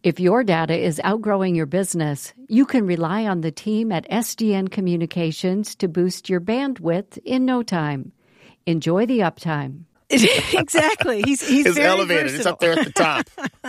If your data is outgrowing your business, you can rely on the team at SDN Communications to boost your bandwidth in no time. Enjoy the uptime. Exactly. He's His very elevator. versatile. It's up there at the top.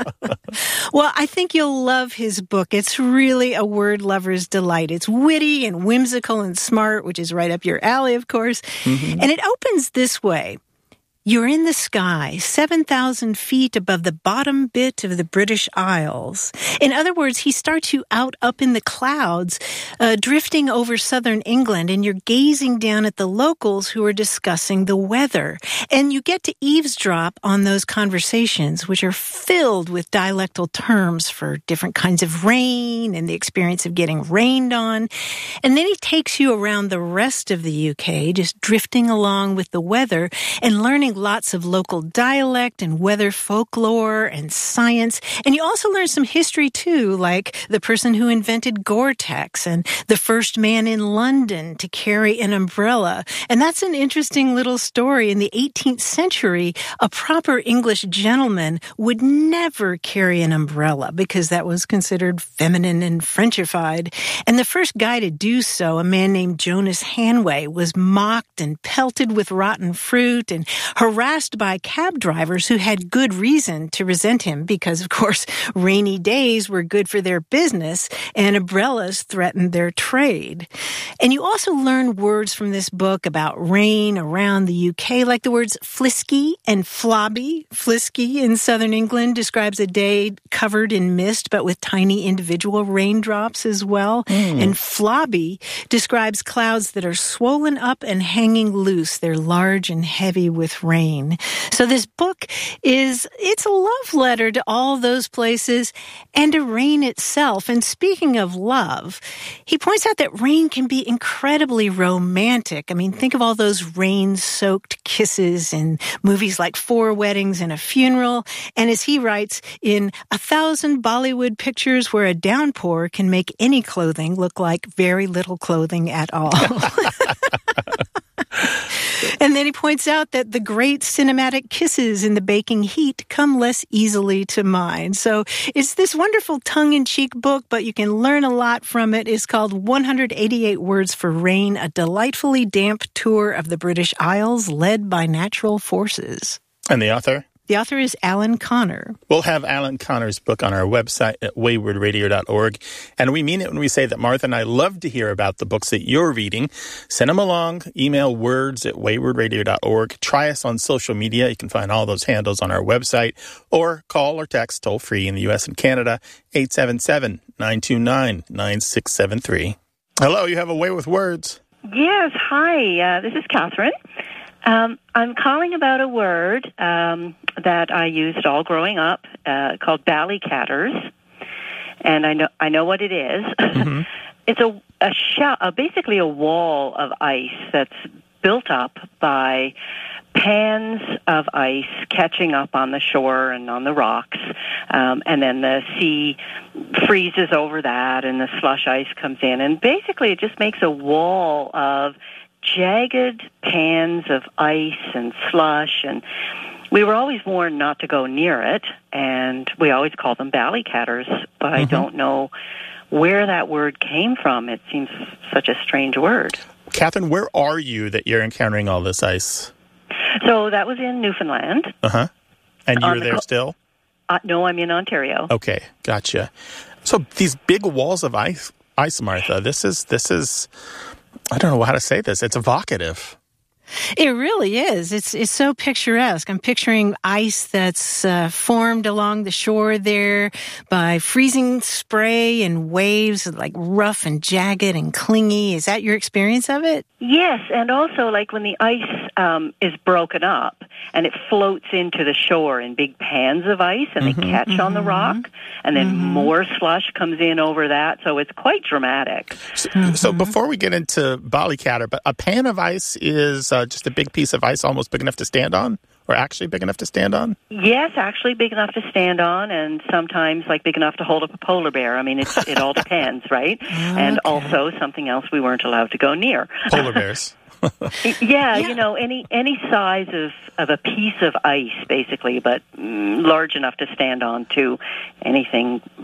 Well, I think you'll love his book. It's really a word lover's delight. It's witty and whimsical and smart, which is right up your alley, of course. Mm-hmm. And it opens this way. You're in the sky, 7,000 feet above the bottom bit of the British Isles. In other words, he starts you out up in the clouds, drifting over southern England, and you're gazing down at the locals who are discussing the weather. And you get to eavesdrop on those conversations, which are filled with dialectal terms for different kinds of rain and the experience of getting rained on. And then he takes you around the rest of the UK, just drifting along with the weather and learning lots of local dialect and weather folklore and science. And you also learn some history, too, like the person who invented Gore-Tex and the first man in London to carry an umbrella. And that's an interesting little story. In the 18th century, a proper English gentleman would never carry an umbrella because that was considered feminine and Frenchified. And the first guy to do so, a man named Jonas Hanway, was mocked and pelted with rotten fruit and harassed by cab drivers who had good reason to resent him because, of course, rainy days were good for their business and umbrellas threatened their trade. And you also learn words from this book about rain around the UK, like the words flisky and flobby. Flisky in southern England describes a day covered in mist, but with tiny individual raindrops as well. And flobby describes clouds that are swollen up and hanging loose. They're large and heavy with rain. So this book it's a love letter to all those places and to rain itself. And speaking of love, he points out that rain can be incredibly romantic. I mean, think of all those rain-soaked kisses in movies like Four Weddings and a Funeral. And as he writes, in 1,000 Bollywood pictures where a downpour can make any clothing look like very little clothing at all. And then he points out that the great cinematic kisses in the baking heat come less easily to mind. So it's this wonderful tongue-in-cheek book, but you can learn a lot from it. It's called 188 Words for Rain, a delightfully damp tour of the British Isles led by natural forces. And the author? The author is Alan Connor. We'll have Alan Connor's book on our website at waywardradio.org. And we mean it when we say that Martha and I love to hear about the books that you're reading. Send them along. Email words@waywardradio.org. Try us on social media. You can find all those handles on our website. Or call or text toll free in the U.S. and Canada, 877-929-9673. Hello, you have a way with words. Yes, hi. This is Catherine. I'm calling about a word that I used all growing up called ballycatters, and I know what it is. Mm-hmm. It's basically a wall of ice that's built up by pans of ice catching up on the shore and on the rocks, and then the sea freezes over that, and the slush ice comes in, and basically it just makes a wall of jagged pans of ice and slush, and we were always warned not to go near it, and we always call them ballycatters, but I don't know where that word came from. It seems such a strange word. Catherine, where are you that you're encountering all this ice? So that was in Newfoundland. Uh-huh. And you're there still? No, I'm in Ontario. Okay, gotcha. So these big walls of ice, Martha, this is I don't know how to say this. It's evocative. It really is. It's so picturesque. I'm picturing ice that's formed along the shore there by freezing spray and waves, like rough and jagged and clingy. Is that your experience of it? Yes, and also like when the ice is broken up and it floats into the shore in big pans of ice and they catch on the rock, and then more slush comes in over that, so it's quite dramatic. So before we get into ballycatter, but a pan of ice is just a big piece of ice almost big enough to stand on? Or actually big enough to stand on? Yes, actually big enough to stand on, and sometimes like big enough to hold up a polar bear. I mean, it all depends, right? Okay. And also something else we weren't allowed to go near. Polar bears. Yeah, you know, any size of a piece of ice, basically, but large enough to stand on to anything